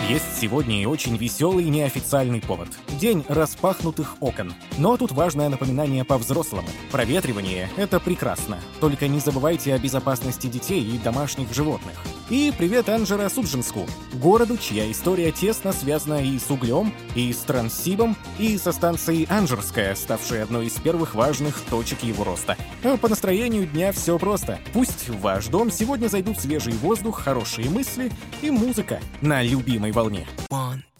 Есть сегодня и очень веселый неофициальный повод. День распахнутых окон. Но тут важное напоминание по-взрослому. Проветривание — это прекрасно. Только не забывайте о безопасности детей и домашних животных. И привет Анжеро Судженску, городу, чья история тесно связана и с углем, и с Транссибом, и со станцией Анжерская, ставшей одной из первых важных точек его роста. А по настроению дня все просто. Пусть в ваш дом сегодня зайдут свежий воздух, хорошие мысли и музыка на любимой волне. 1,